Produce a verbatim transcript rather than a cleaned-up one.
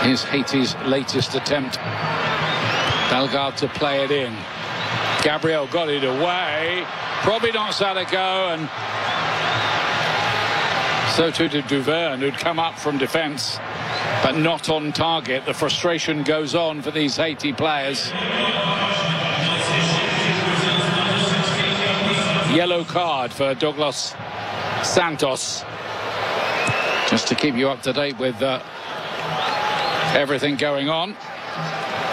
Here's Haiti's latest attempt. Bellegarde to play it in. Gabriel got it away. Providence had a go, and so too did Duverne, who'd come up from defence, but not on target. The frustration goes on for these Haiti players. Yellow card for Douglas Santos. Just to keep you up to date with uh, everything going on.